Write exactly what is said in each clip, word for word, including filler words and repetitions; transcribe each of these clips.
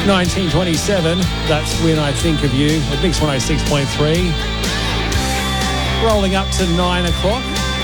nineteen twenty-seven, that's When I Think of You at Mix one oh six point three. Rolling up to nine o'clock.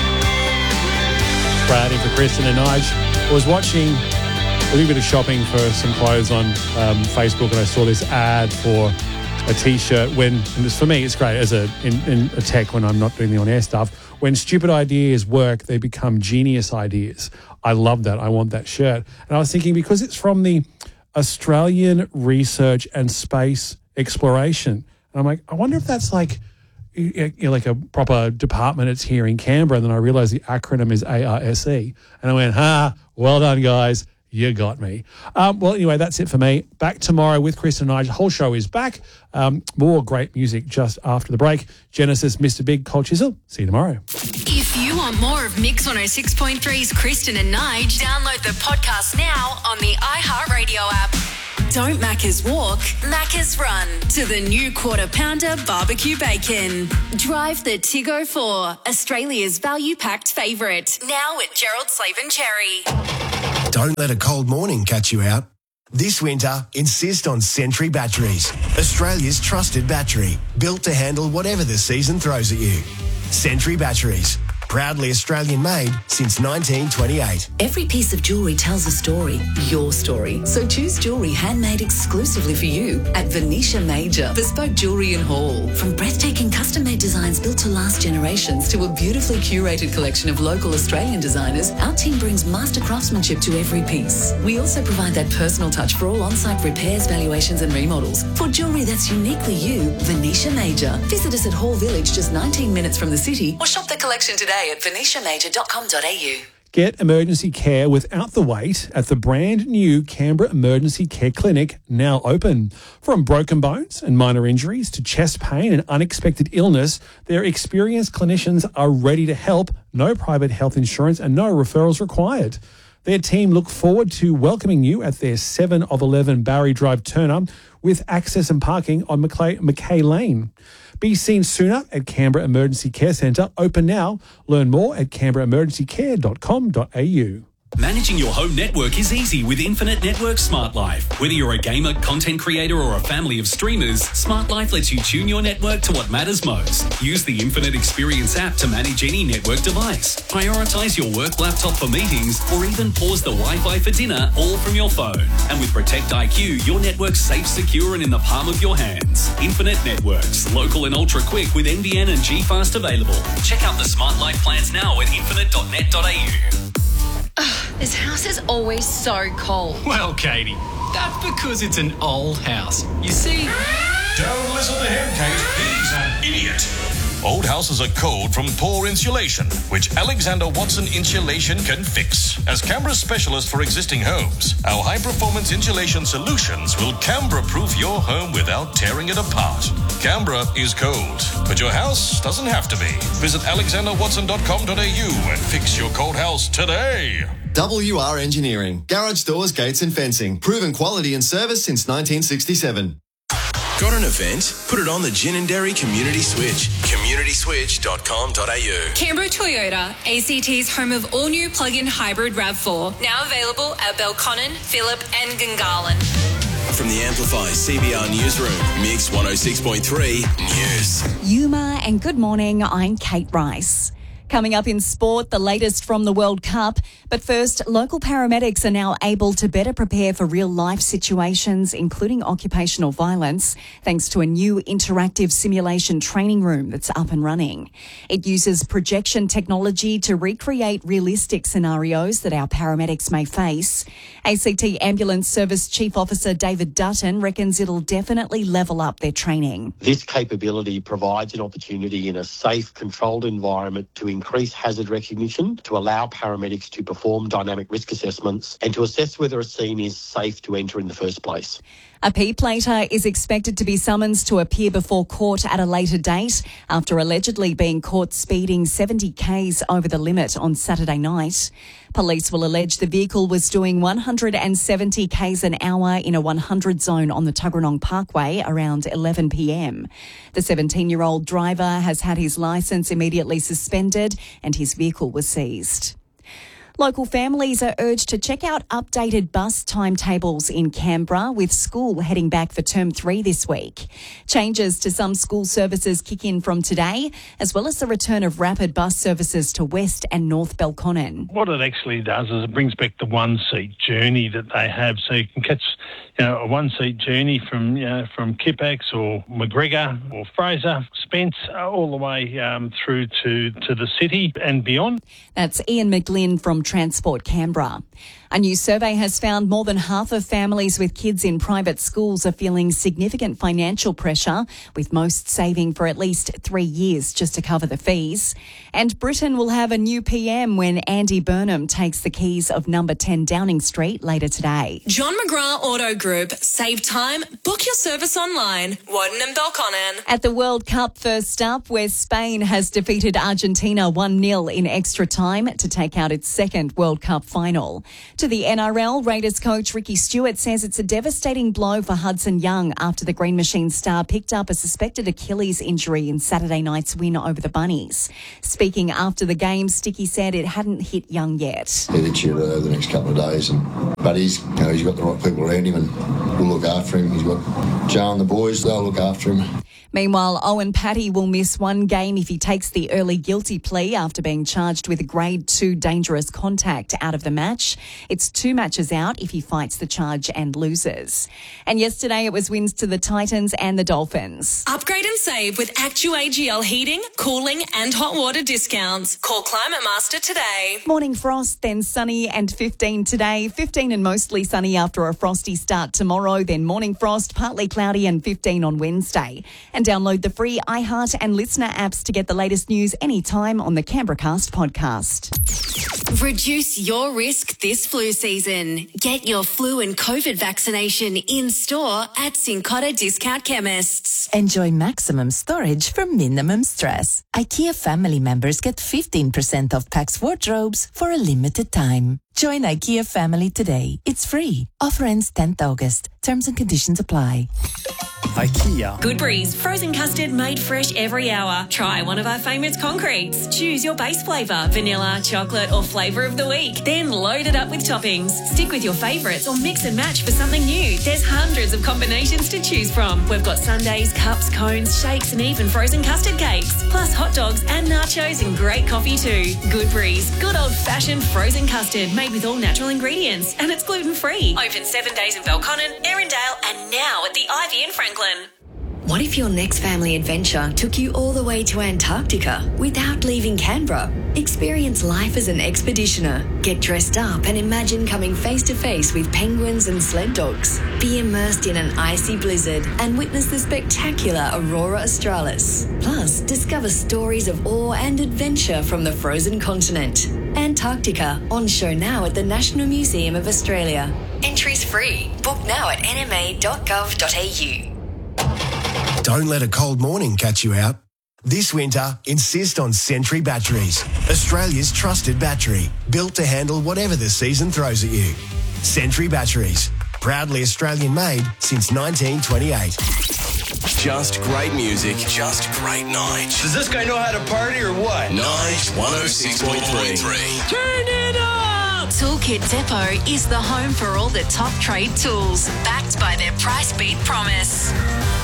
Brad in for Kristen and Nige. I was watching a little bit of shopping for some clothes on um, Facebook, and I saw this ad for a T-shirt when, and it's, for me, it's great as a in, in a tech when I'm not doing the on-air stuff. When stupid ideas work, they become genius ideas. I love that. I want that shirt. And I was thinking, because it's from the Australian Research and Space Exploration, and I'm like, I wonder if that's like, you know, like a proper department. It's here in Canberra. And then I realised the acronym is A R S E. And I went, ha, well done, guys. You got me. Um, well, anyway, that's it for me. Back tomorrow with Chris and I. The whole show is back. Um, more great music just after the break. Genesis, Mister Big, Cold Chisel. See you tomorrow. If you want more of Mix one oh six point three's Kristen and Nige, download the podcast now on the iHeartRadio app. Don't Macca's walk, Macca's run to the new Quarter Pounder Barbecue Bacon. Drive the Tiggo four, Australia's value-packed favourite. Now at Gerald Slaven Cherry. Don't let a cold morning catch you out. This winter, insist on Sentry Batteries, Australia's trusted battery, built to handle whatever the season throws at you. Sentry Batteries, proudly Australian-made since nineteen twenty-eight. Every piece of jewellery tells a story, your story. So choose jewellery handmade exclusively for you at Venetia Major, bespoke jewellery and haul. From breathtaking custom-made designs built to last generations to a beautifully curated collection of local Australian designers, our team brings master craftsmanship to every piece. We also provide that personal touch for all on-site repairs, valuations and remodels. For jewellery that's uniquely you, Venetia Major. Visit us at Hall Village, just nineteen minutes from the city, or shop the collection today at venetia major dot com dot a u. Get emergency care without the wait at the brand new Canberra Emergency Care Clinic, now open. From broken bones and minor injuries to chest pain and unexpected illness, their experienced clinicians are ready to help. No private health insurance and no referrals required. Their team look forward to welcoming you at their seven of eleven Barry Drive Turner with access and parking on Mackay, Mackay Lane. Be seen sooner at Canberra Emergency Care Centre, open now. Learn more at canberra emergency care dot com dot a u. Managing your home network is easy with Infinite Network Smart Life. Whether you're a gamer, content creator or a family of streamers, Smart Life lets you tune your network to what matters most. Use the Infinite Experience app to manage any network device. Prioritise your work laptop for meetings or even pause the Wi-Fi for dinner, all from your phone. And with Protect I Q, your network's safe, secure and in the palm of your hands. Infinite Networks, local and ultra quick with N B N and G Fast available. Check out the Smart Life plans now at infinite dot net dot a u. Ugh, this house is always so cold. Well, Katie, that's because it's an old house. You see... Don't listen to him, Kate. He's an idiot. Old houses are cold from poor insulation, which Alexander Watson Insulation can fix. As Canberra's specialist for existing homes, our high-performance insulation solutions will Canberra-proof your home without tearing it apart. Canberra is cold, but your house doesn't have to be. Visit alexander watson dot com dot a u and fix your cold house today. W R Engineering. Garage doors, gates and fencing. Proven quality and service since nineteen sixty-seven. Got an event? Put it on the Gin and Dairy Community Switch. community switch dot com dot a u. Canberra Toyota, A C T's home of all-new plug-in hybrid RAV four. Now available at Belconnen, Phillip and Gungahlin. From the Amplify C B R Newsroom, Mix one oh six point three News. Yuma and good morning, I'm Kate Rice. Coming up in sport, the latest from the World Cup. But first, local paramedics are now able to better prepare for real-life situations, including occupational violence, thanks to a new interactive simulation training room that's up and running. It uses projection technology to recreate realistic scenarios that our paramedics may face. A C T Ambulance Service Chief Officer David Dutton reckons it'll definitely level up their training. This capability provides an opportunity in a safe, controlled environment to increase hazard recognition, to allow paramedics to perform dynamic risk assessments and to assess whether a scene is safe to enter in the first place. A P-plater is expected to be summoned to appear before court at a later date after allegedly being caught speeding seventy kays over the limit on Saturday night. Police will allege the vehicle was doing one hundred seventy kays an hour in a one hundred zone on the Tuggeranong Parkway around eleven p m. The seventeen-year-old driver has had his licence immediately suspended and his vehicle was seized. Local families are urged to check out updated bus timetables in Canberra, with school heading back for term three this week. Changes to some school services kick in from today, as well as the return of rapid bus services to West and North Belconnen. What it actually does is it brings back the one-seat journey that they have, so you can catch, you know, a one-seat journey from, you know, from Kippax or McGregor or Fraser, Spence, all the way um, through to, to the city and beyond. That's Ian McGlynn from Transport Canberra. A new survey has found more than half of families with kids in private schools are feeling significant financial pressure, with most saving for at least three years just to cover the fees. And Britain will have a new P M when Andy Burnham takes the keys of number ten Downing Street later today. John McGrath Auto Group. Save time. Book your service online. Woden and Belconnen. At the World Cup, first up, where Spain has defeated Argentina one nil in extra time to take out its second World Cup final. To the N R L, Raiders coach Ricky Stewart says it's a devastating blow for Hudson Young after the Green Machine star picked up a suspected Achilles injury in Saturday night's win over the Bunnies. Speaking after the game, Sticky said it hadn't hit Young yet. He'll hit you over the next couple of days, and but he's, you know, he's got the right people around him, and we'll look after him. He's got Joe and the boys; they'll look after him. Meanwhile, Owen Patty will miss one game if he takes the early guilty plea after being charged with a grade two dangerous contact out of the match. It's two matches out if he fights the charge and loses. And yesterday it was wins to the Titans and the Dolphins. Upgrade and save with ActuAGL heating, cooling and hot water discounts. Call Climate Master today. Morning frost, then sunny and fifteen today. fifteen and mostly sunny after a frosty start tomorrow. Then morning frost, partly cloudy and fifteen on Wednesday. And download the free iHeart and Listener apps to get the latest news anytime on the CanberraCast podcast. Reduce your risk this flu season. Get your flu and COVID vaccination in store at Cincotta Discount Chemists. Enjoy maximum storage for minimum stress. IKEA family members get fifteen percent off Pax wardrobes for a limited time. Join IKEA family today. It's free. Offer ends tenth August. Terms and conditions apply. IKEA. Good Breeze, frozen custard made fresh every hour. Try one of our favourite concretes. Choose your base flavour, vanilla, chocolate or flavour of the week. Then load it up with toppings. Stick with your favourites or mix and match for something new. There's hundreds of combinations to choose from. We've got sundaes, cups, cones, shakes and even frozen custard cakes. Plus hot dogs and nachos and great coffee too. Good Breeze, good old-fashioned frozen custard made with all natural ingredients, and it's gluten-free. Open seven days in Belconnen, Erindale and now at the Ivy in Franklin. What if your next family adventure took you all the way to Antarctica without leaving Canberra? Experience life as an expeditioner. Get dressed up and imagine coming face to face with penguins and sled dogs. Be immersed in an icy blizzard and witness the spectacular Aurora Australis. Plus, discover stories of awe and adventure from the frozen continent. Antarctica, on show now at the National Museum of Australia. Entries free. Book now at n m a dot gov dot a u. Don't let a cold morning catch you out. This winter, insist on Sentry Batteries, Australia's trusted battery, built to handle whatever the season throws at you. Sentry Batteries, proudly Australian made since nineteen twenty-eight. Just great music, just great Nige. Does this guy know how to party or what? Nige one oh six point three. Turn it up! Toolkit Depot is the home for all the top trade tools, backed by their price beat promise.